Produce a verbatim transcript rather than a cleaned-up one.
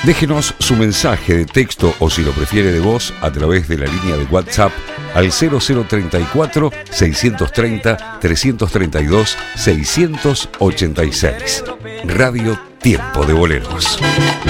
Déjenos su mensaje de texto o, si lo prefiere, de voz a través de la línea de WhatsApp al cero cero treinta y cuatro, seiscientos treinta, trescientos treinta y dos, seiscientos ochenta y seis. Radio Tiempo de Boleros.